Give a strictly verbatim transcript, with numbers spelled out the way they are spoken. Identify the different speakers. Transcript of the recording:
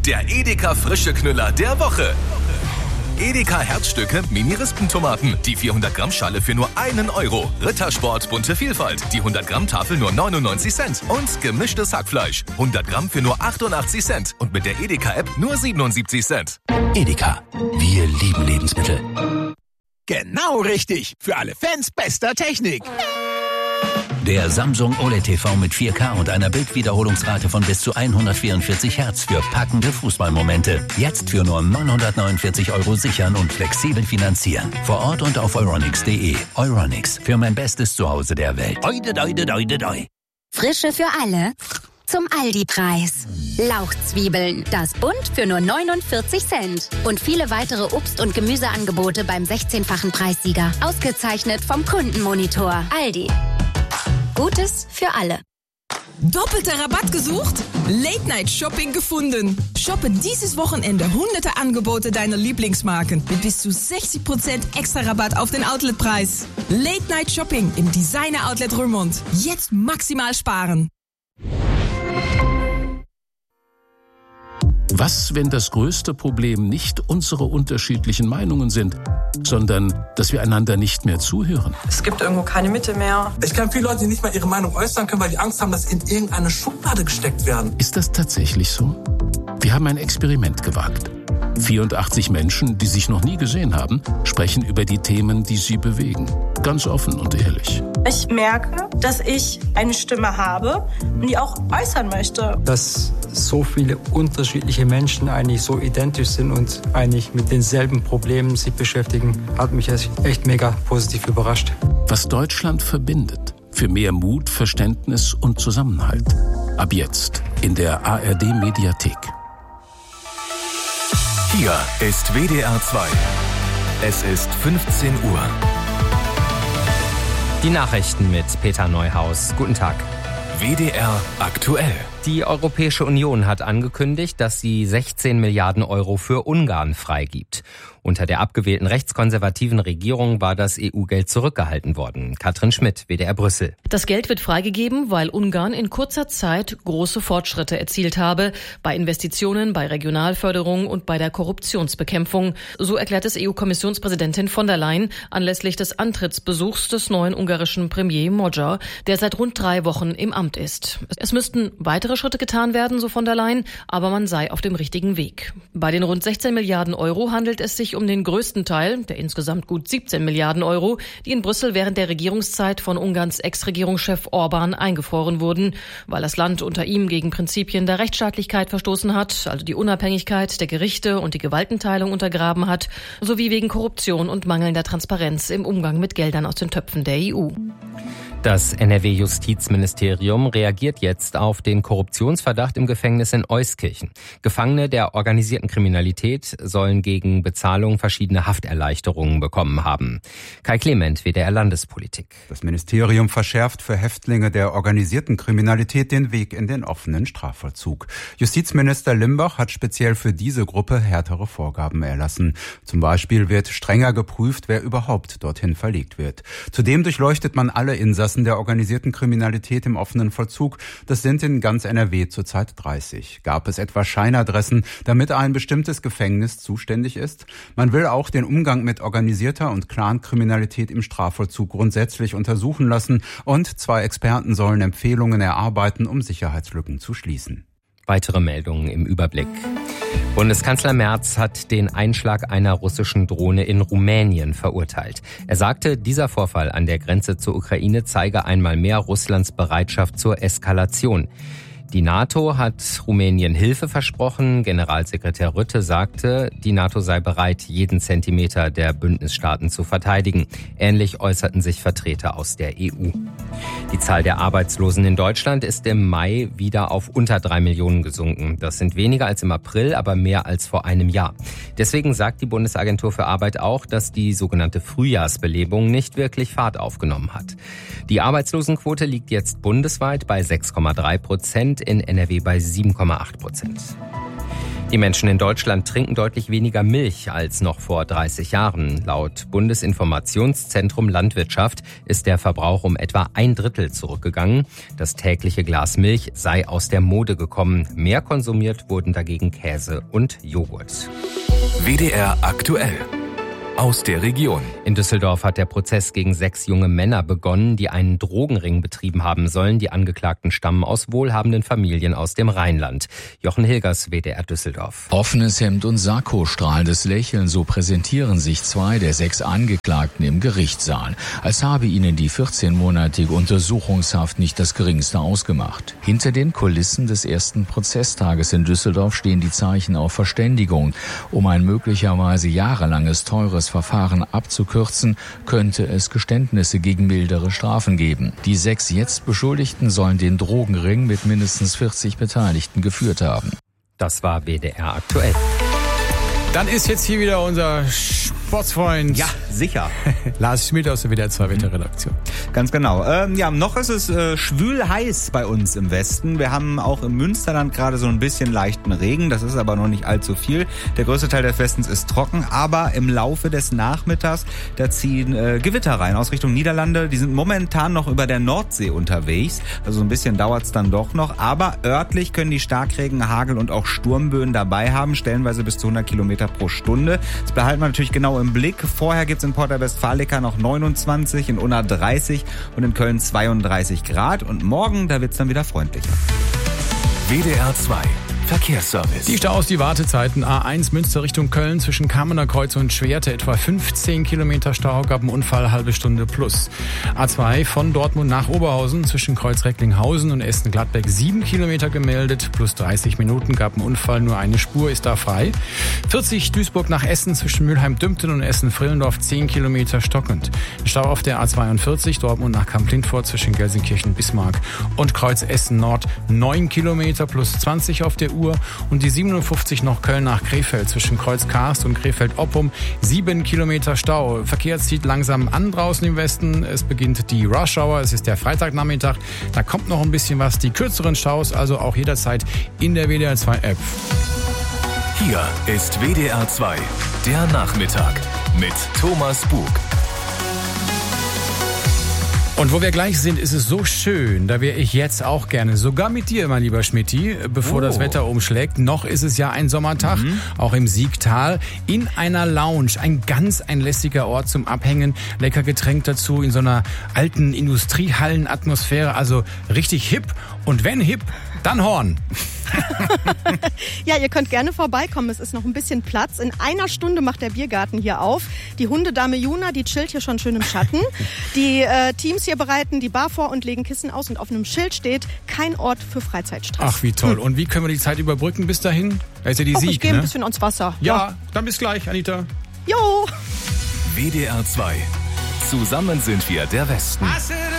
Speaker 1: der Edeka frische Knüller der Woche. Edeka Herzstücke Mini-Rispentomaten. Die vierhundert Gramm Schale für nur einen Euro. Rittersport bunte Vielfalt. Die hundert Gramm Tafel nur neunundneunzig Cent. Und gemischtes Hackfleisch. hundert Gramm für nur achtundachtzig Cent. Und mit der Edeka-App nur siebenundsiebzig Cent.
Speaker 2: Edeka. Wir lieben Lebensmittel.
Speaker 3: Genau richtig. Für alle Fans bester Technik.
Speaker 2: Der Samsung O L E D T V mit vier K und einer Bildwiederholungsrate von bis zu hundertvierundvierzig Hertz für packende Fußballmomente. Jetzt für nur neunhundertneunundvierzig Euro sichern und flexibel finanzieren. Vor Ort und auf euronics punkt de. Euronics, für mein bestes Zuhause der Welt. Oide, oide, oide, oide.
Speaker 4: Frische für alle. Zum Aldi-Preis. Lauchzwiebeln, das Bund für nur neunundvierzig Cent. Und viele weitere Obst- und Gemüseangebote beim sechzehnfachen Preissieger. Ausgezeichnet vom Kundenmonitor. Aldi. Gutes für alle.
Speaker 5: Doppelter Rabatt gesucht? Late-Night-Shopping gefunden. Shoppe dieses Wochenende hunderte Angebote deiner Lieblingsmarken mit bis zu sechzig Prozent extra Rabatt auf den Outletpreis. Late-Night-Shopping im Designer-Outlet Römond. Jetzt maximal sparen.
Speaker 6: Was, wenn das größte Problem nicht unsere unterschiedlichen Meinungen sind, sondern dass wir einander nicht mehr zuhören?
Speaker 7: Es gibt irgendwo keine Mitte mehr.
Speaker 8: Ich kenne viele Leute, die nicht mal ihre Meinung äußern können, weil die Angst haben, dass sie in irgendeine Schublade gesteckt werden.
Speaker 6: Ist das tatsächlich so? Wir haben ein Experiment gewagt. vierundachtzig Menschen, die sich noch nie gesehen haben, sprechen über die Themen, die sie bewegen. Ganz offen und ehrlich.
Speaker 7: Ich merke, dass ich eine Stimme habe und die auch äußern möchte.
Speaker 9: Dass so viele unterschiedliche Menschen eigentlich so identisch sind und eigentlich mit denselben Problemen sich beschäftigen, hat mich echt mega positiv überrascht.
Speaker 6: Was Deutschland verbindet. Für mehr Mut, Verständnis und Zusammenhalt. Ab jetzt in der A R D-Mediathek.
Speaker 1: Hier ist W D R zwei. Es ist fünfzehn Uhr.
Speaker 10: Die Nachrichten mit Peter Neuhaus. Guten Tag.
Speaker 1: W D R aktuell.
Speaker 10: Die Europäische Union hat angekündigt, dass sie sechzehn Milliarden Euro für Ungarn freigibt. Unter der abgewählten rechtskonservativen Regierung war das E U-Geld zurückgehalten worden. Katrin Schmidt, W D R Brüssel.
Speaker 11: Das Geld wird freigegeben, weil Ungarn in kurzer Zeit große Fortschritte erzielt habe bei Investitionen, bei Regionalförderung und bei der Korruptionsbekämpfung. So erklärt es E U-Kommissionspräsidentin von der Leyen anlässlich des Antrittsbesuchs des neuen ungarischen Premier Magyar, der seit rund drei Wochen im Amt ist. Es müssten weitere Schritte getan werden, so von der Leyen, aber man sei auf dem richtigen Weg. Bei den rund sechzehn Milliarden Euro handelt es sich um den größten Teil, der insgesamt gut siebzehn Milliarden Euro, die in Brüssel während der Regierungszeit von Ungarns Ex-Regierungschef Orbán eingefroren wurden, weil das Land unter ihm gegen Prinzipien der Rechtsstaatlichkeit verstoßen hat, also die Unabhängigkeit der Gerichte und die Gewaltenteilung untergraben hat, sowie wegen Korruption und mangelnder Transparenz im Umgang mit Geldern aus den Töpfen der E U.
Speaker 10: Das N R W-Justizministerium reagiert jetzt auf den Korruptionsverdacht im Gefängnis in Euskirchen. Gefangene der organisierten Kriminalität sollen gegen Bezahlung verschiedene Hafterleichterungen bekommen haben. Kai Clement, W D R Landespolitik.
Speaker 12: Das Ministerium verschärft für Häftlinge der organisierten Kriminalität den Weg in den offenen Strafvollzug. Justizminister Limbach hat speziell für diese Gruppe härtere Vorgaben erlassen. Zum Beispiel wird strenger geprüft, wer überhaupt dorthin verlegt wird. Zudem durchleuchtet man alle Insassen der organisierten Kriminalität im offenen Vollzug. Das sind in ganz N R W zurzeit dreißig. Gab es etwa Scheinadressen, damit ein bestimmtes Gefängnis zuständig ist? Man will auch den Umgang mit organisierter und Clankriminalität im Strafvollzug grundsätzlich untersuchen lassen und zwei Experten sollen Empfehlungen erarbeiten, um Sicherheitslücken zu schließen.
Speaker 10: Weitere Meldungen im Überblick. Bundeskanzler Merz hat den Einschlag einer russischen Drohne in Rumänien verurteilt. Er sagte, dieser Vorfall an der Grenze zur Ukraine zeige einmal mehr Russlands Bereitschaft zur Eskalation. Die NATO hat Rumänien Hilfe versprochen. Generalsekretär Rutte sagte, die NATO sei bereit, jeden Zentimeter der Bündnisstaaten zu verteidigen. Ähnlich äußerten sich Vertreter aus der E U. Die Zahl der Arbeitslosen in Deutschland ist im Mai wieder auf unter drei Millionen gesunken. Das sind weniger als im April, aber mehr als vor einem Jahr. Deswegen sagt die Bundesagentur für Arbeit auch, dass die sogenannte Frühjahrsbelebung nicht wirklich Fahrt aufgenommen hat. Die Arbeitslosenquote liegt jetzt bundesweit bei sechs Komma drei Prozent, in N R W bei sieben Komma acht Prozent. Die Die Menschen in Deutschland trinken deutlich weniger Milch als noch vor dreißig Jahren. Laut Bundesinformationszentrum Landwirtschaft ist der Verbrauch um etwa ein Drittel zurückgegangen. Das tägliche Glas Milch sei aus der Mode gekommen. Mehr konsumiert wurden dagegen Käse und Joghurt.
Speaker 1: W D R aktuell. Aus der Region.
Speaker 10: In Düsseldorf hat der Prozess gegen sechs junge Männer begonnen, die einen Drogenring betrieben haben sollen. Die Angeklagten stammen aus wohlhabenden Familien aus dem Rheinland. Jochen Hilgers, W D R Düsseldorf.
Speaker 13: Offenes Hemd und Sakko, strahlendes Lächeln, so präsentieren sich zwei der sechs Angeklagten im Gerichtssaal. Als habe ihnen die vierzehnmonatige Untersuchungshaft nicht das Geringste ausgemacht. Hinter den Kulissen des ersten Prozesstages in Düsseldorf stehen die Zeichen auf Verständigung. Um ein möglicherweise jahrelanges teures Verfahren abzukürzen, könnte es Geständnisse gegen mildere Strafen geben. Die sechs jetzt Beschuldigten sollen den Drogenring mit mindestens vierzig Beteiligten geführt haben.
Speaker 10: Das war W D R aktuell.
Speaker 14: Dann ist jetzt hier wieder unser Sportsfreund.
Speaker 15: Ja, sicher.
Speaker 14: Lars Schmidt aus der W D R zwei Wetterredaktion.
Speaker 15: Ganz genau. Ähm, ja, noch ist es äh, schwül heiß bei uns im Westen. Wir haben auch im Münsterland gerade so ein bisschen leichten Regen. Das ist aber noch nicht allzu viel. Der größte Teil des Westens ist trocken. Aber im Laufe des Nachmittags, da ziehen äh, Gewitter rein aus Richtung Niederlande. Die sind momentan noch über der Nordsee unterwegs. Also so ein bisschen dauert's dann doch noch. Aber örtlich können die Starkregen, Hagel und auch Sturmböen dabei haben. Stellenweise bis zu hundert Kilometer pro Stunde. Das behalten wir natürlich genau im Blick. Vorher gibt's in Porta Westfalica noch neunundzwanzig, in Unna dreißig und in Köln zweiunddreißig Grad. Und morgen, da wird's dann wieder freundlicher.
Speaker 1: W D R zwei Verkehrsservice.
Speaker 14: Die Staus, die Wartezeiten. A eins Münster Richtung Köln zwischen Kamener Kreuz und Schwerte etwa fünfzehn Kilometer Stau, gab einen Unfall, halbe Stunde plus. A zwei von Dortmund nach Oberhausen zwischen Kreuz Recklinghausen und Essen-Gladbeck sieben Kilometer gemeldet, plus dreißig Minuten, gab einen Unfall, nur eine Spur ist da frei. vierzig Duisburg nach Essen zwischen Mülheim-Dümpten und Essen-Frillendorf zehn Kilometer stockend. Stau auf der A zweiundvierzig Dortmund nach Kamp-Lindfort zwischen Gelsenkirchen, Bismarck und Kreuz Essen Nord neun Kilometer plus zwanzig auf der Uhr und die siebenundfünfzig noch Köln nach Krefeld zwischen Kreuz Karst und Krefeld-Oppum sieben Kilometer Stau. Verkehr zieht langsam an draußen im Westen. Es beginnt die Rush Hour. Es ist der Freitagnachmittag. Da kommt noch ein bisschen was. Die kürzeren Staus also auch jederzeit in der W D R zwei App.
Speaker 1: Hier ist W D R zwei, der Nachmittag mit Thomas Bug.
Speaker 14: Und wo wir gleich sind, ist es so schön, da wäre ich jetzt auch gerne, sogar mit dir, mein lieber Schmidti, bevor oh. das Wetter umschlägt. Noch ist es ja ein Sommertag, mhm. auch im Siegtal, in einer Lounge. Ein ganz ein lässiger Ort zum Abhängen, lecker Getränk dazu, in so einer alten Industriehallenatmosphäre, also richtig hip. Und wenn hip, dann Horn.
Speaker 16: Ja, ihr könnt gerne vorbeikommen. Es ist noch ein bisschen Platz. In einer Stunde macht der Biergarten hier auf. Die Hundedame Juna, die chillt hier schon schön im Schatten. Die äh, Teams hier bereiten die Bar vor und legen Kissen aus. Und auf einem Schild steht, kein Ort für Freizeitstress.
Speaker 14: Ach, wie toll. Hm. Und wie können wir die Zeit überbrücken bis dahin? Da ist ja die
Speaker 16: Och,
Speaker 14: Sieg,
Speaker 16: ich gehe
Speaker 14: ne?
Speaker 16: ein bisschen ans Wasser.
Speaker 14: Ja,
Speaker 16: ja,
Speaker 14: dann bis gleich, Anita.
Speaker 16: Jo.
Speaker 1: W D R zwei. Zusammen sind wir der Westen.